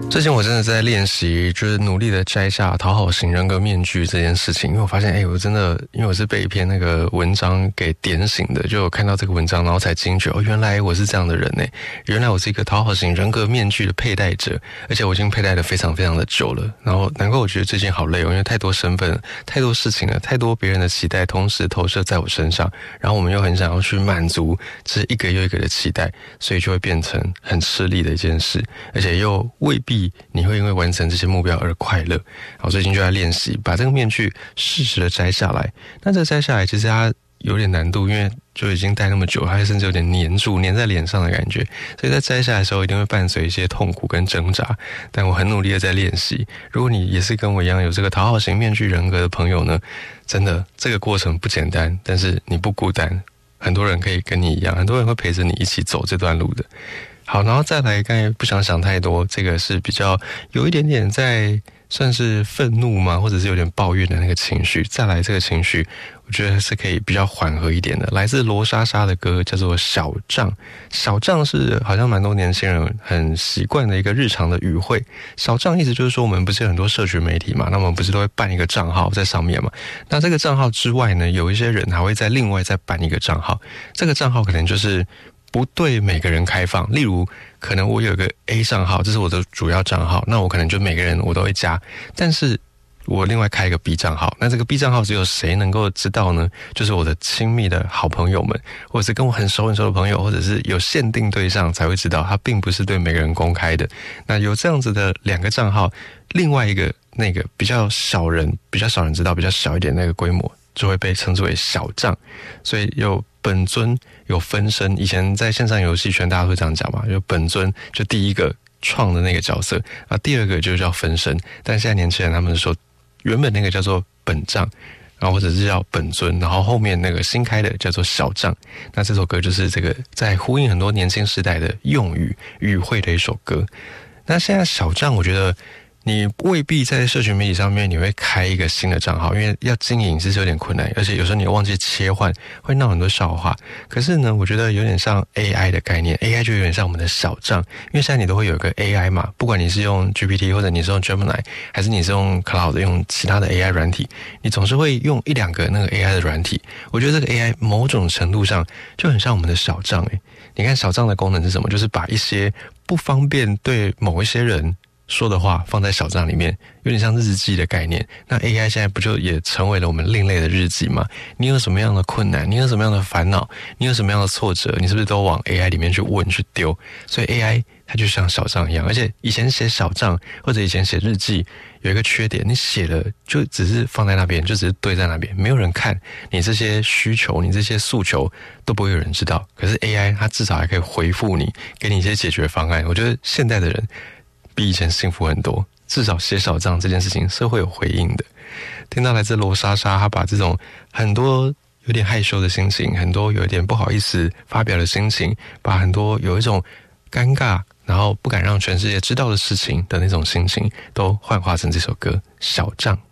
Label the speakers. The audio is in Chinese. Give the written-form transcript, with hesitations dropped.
Speaker 1: 最近我真的在练习，就是努力的摘下讨好型人格面具这件事情，因为我发现，我真的，因为我是被一篇那个文章给点醒的，就有看到这个文章，然后才惊觉，原来我是这样的人原来我是一个讨好型人格面具的佩戴者，而且我已经佩戴的非常非常的久了，然后难怪我觉得最近好累因为太多身份、太多事情了，太多别人的期待同时投射在我身上，然后我们又很想要去满足这一个又一个的期待，所以就会变成很吃力的一件事，而且又未必你会因为完成这些目标而快乐。然后最近就在练习把这个面具适时的摘下来。那这摘下来其实它有点难度，因为就已经戴那么久，它甚至有点粘在脸上的感觉，所以在摘下来的时候一定会伴随一些痛苦跟挣扎，但我很努力的在练习。如果你也是跟我一样有这个讨好型面具人格的朋友呢，真的这个过程不简单，但是你不孤单，很多人可以跟你一样，很多人会陪着你一起走这段路的。好，然后再来，刚才不想太多，这个是比较有一点点在算是愤怒嘛，或者是有点抱怨的那个情绪。再来这个情绪，我觉得是可以比较缓和一点的，来自罗莎莎的歌叫做小账。小账是好像蛮多年轻人很习惯的一个日常的语汇。小账意思就是说，我们不是有很多社群媒体嘛，那我们不是都会办一个账号在上面嘛，那这个账号之外呢，有一些人还会另外再办一个账号，这个账号可能就是不对每个人开放，例如可能我有个 A 账号，这是我的主要账号，那我可能就每个人我都会加，但是我另外开一个 B 账号，那这个 B 账号只有谁能够知道呢？就是我的亲密的好朋友们，或者是跟我很熟的朋友，或者是有限定对象才会知道，它并不是对每个人公开的。那有这样子的两个账号，另外一个那个比较少人知道，比较小一点那个规模，就会被称之为小账。所以有本尊有分身，以前在线上游戏圈大家会这样讲嘛，就本尊就第一个创的那个角色啊，第二个就叫分身，但现在年轻人他们说原本那个叫做本账，然后或者是叫本尊，然后后面那个新开的叫做小账。那这首歌就是这个在呼应很多年轻时代的用语语汇的一首歌。那现在小账我觉得你未必在社群媒体上面你会开一个新的账号，因为要经营其实有点困难，而且有时候你忘记切换会闹很多笑话。可是呢，我觉得有点像 AI 的概念， AI 就有点像我们的小账，因为现在你都会有一个 AI 嘛，不管你是用 GPT 或者你是用 Gemini 还是你是用 Cloud 用其他的 AI 软体，你总是会用一两个那个 AI 的软体。我觉得这个 AI 某种程度上就很像我们的小账你看小账的功能是什么？就是把一些不方便对某一些人说的话放在小账里面，有点像日记的概念。那 AI 现在不就也成为了我们另类的日记吗？你有什么样的困难，你有什么样的烦恼，你有什么样的挫折，你是不是都往 AI 里面去问去丢？所以 AI 它就像小账一样，而且以前写小账或者以前写日记有一个缺点，你写了就只是放在那边，就只是堆在那边，没有人看，你这些需求你这些诉求都不会有人知道。可是 AI 它至少还可以回复你，给你一些解决方案。我觉得现代的人比以前幸福很多，至少写小账这件事情是会有回应的。听到来自罗莎莎，她把这种很多有点害羞的心情，很多有一点不好意思发表的心情，把很多有一种尴尬然后不敢让全世界知道的事情的那种心情，都幻化成这首歌《小账》。